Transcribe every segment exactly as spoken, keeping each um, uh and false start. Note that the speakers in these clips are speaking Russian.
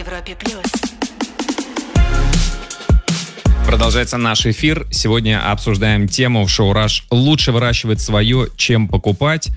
Европе плюс. Продолжается наш эфир. Сегодня обсуждаем тему в шоу «Rush». Лучше выращивать свое, чем покупать.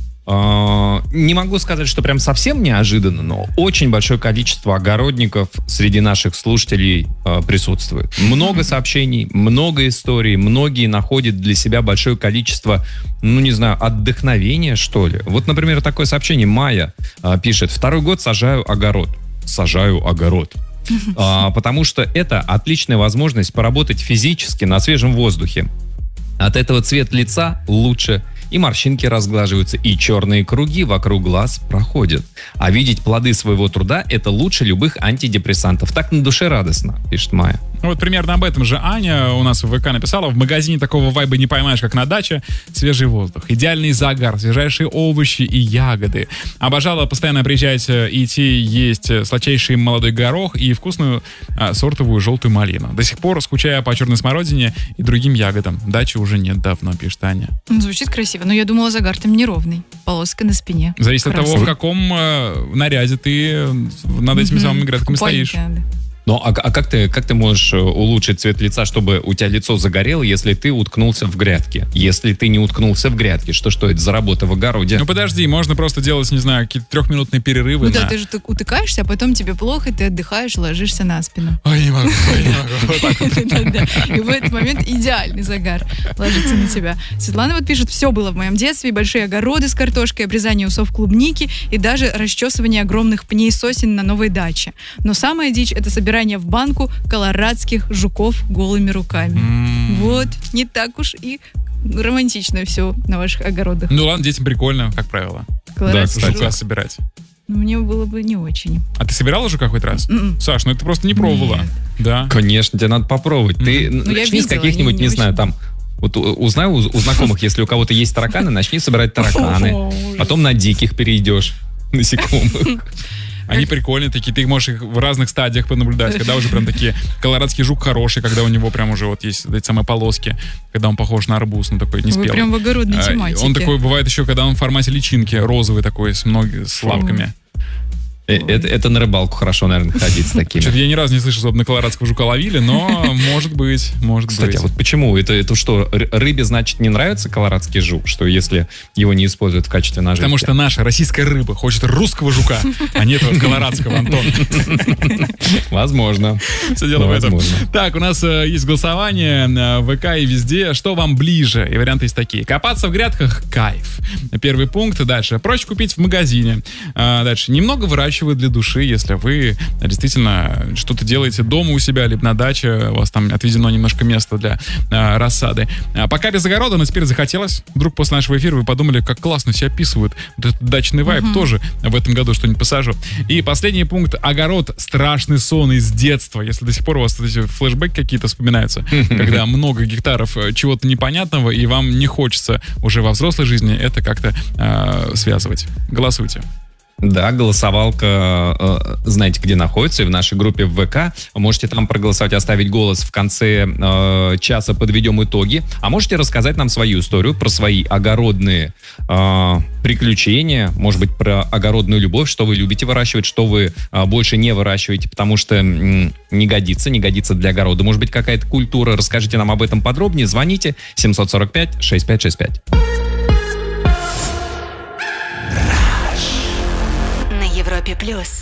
Не могу сказать, что прям совсем неожиданно, но очень большое количество огородников среди наших слушателей присутствует. Много сообщений, много историй. Многие находят для себя большое количество, ну не знаю, отдохновения, что ли. Вот, например, такое сообщение. Майя пишет: «Второй год сажаю огород». Сажаю огород. А, потому что это отличная возможность поработать физически на свежем воздухе. От этого цвет лица лучше, и морщинки разглаживаются, и черные круги вокруг глаз проходят. А видеть плоды своего труда – это лучше любых антидепрессантов. Так на душе радостно, пишет Майя. Вот примерно об этом же Аня у нас в ВК написала. В магазине такого вайба не поймаешь, как на даче. Свежий воздух, идеальный загар, свежайшие овощи и ягоды. Обожала постоянно приезжать, идти есть сладчайший молодой горох и вкусную а, сортовую желтую малину. До сих пор скучаю по черной смородине и другим ягодам. Дачи уже нет давно, пишет Аня. Звучит красиво, но я думала, загар там неровный. Полоска на спине. Зависит Красиво. от того, в каком э, наряде ты над этими mm-hmm. самыми грядками стоишь. Надо. Ну, а, а как ты, как ты можешь улучшить цвет лица, чтобы у тебя лицо загорело, если ты уткнулся в грядке? Если ты не уткнулся в грядке, что что это за работа в огороде? Ну, подожди, можно просто делать, не знаю, какие-то трехминутные перерывы. Ну на... да, ты же так утыкаешься, а потом тебе плохо, ты отдыхаешь, ложишься на спину. Ой, не могу, ой, не могу. Вот так вот. И в этот момент идеальный загар ложится на тебя. Светлана вот пишет: все было в моем детстве, большие огороды с картошкой, обрезание усов клубники и даже расчесывание огромных пней сосен на новой даче. Но самая дичь — это собирание в банку колорадских жуков голыми руками. Mm. Вот, не так уж и романтично все на ваших огородах. Ну ладно, детям прикольно, как правило. Колорадских Да, Жука жуков. собирать. Ну, мне было бы не очень. А ты собирала жука хоть раз? Mm-mm. Саш, ну это просто не пробовала. Нет. Да. Конечно, тебе надо попробовать. Ты Ну, я начни с видела, каких-нибудь, не- не, не знаю, очень. там... Вот узнай у, у знакомых, если у кого-то есть тараканы, начни собирать тараканы. Ужас. Потом на диких перейдешь, насекомых. Они прикольные такие, ты можешь их в разных стадиях понаблюдать, когда уже прям такие, колорадский жук хороший, когда у него прям уже вот есть эти самые полоски, когда он похож на арбуз, ну такой Вы неспелый. прям в огородной А, тематике. Он такой бывает еще, когда он в формате личинки, розовый такой, с, много, с лапками. Э, Это, это на рыбалку хорошо, наверное, ходить с такими. Что-то я ни разу не слышал, чтобы на колорадского жука ловили, но может быть, может Кстати, быть. а вот почему? Это, это что, ры- рыбе, значит, не нравится колорадский жук? Что если его не используют в качестве наживки? Потому что наша российская рыба хочет русского жука, а не этого колорадского, Антон. Возможно. Все дело в этом. Возможно. Так, у нас э, есть голосование на ВК и везде. Что вам ближе? И варианты есть такие. Копаться в грядках — кайф. Первый пункт. Дальше. Проще купить в магазине. А, дальше. Немного выращивают для души, если вы действительно что-то делаете дома у себя, либо на даче. У вас там отведено немножко места для а, рассады. А, пока без огорода, но теперь захотелось. Вдруг после нашего эфира вы подумали, как классно себя описывают. Вот этот дачный вайб тоже в этом году что-нибудь посажу. И последний пункт. Огород — страшный сон из детства. Если до сих пор у вас эти флешбеки какие-то вспоминаются, когда много гектаров э, чего-то непонятного, и вам не хочется уже во взрослой жизни это как-то э, связывать. Голосуйте. Да, голосовалка, э, знаете, где находится, и в нашей группе в ВК. Можете там проголосовать, оставить голос в конце э, часа, подведем итоги. А можете рассказать нам свою историю про свои огородные э, приключения, может быть, про огородную любовь, что вы любите выращивать, что вы э, больше не выращиваете, потому что м, не годится, не годится для огорода. Может быть, какая-то культура. Расскажите нам об этом подробнее. Звоните семь сорок пять шестьдесят пять шестьдесят пять. На Европе плюс.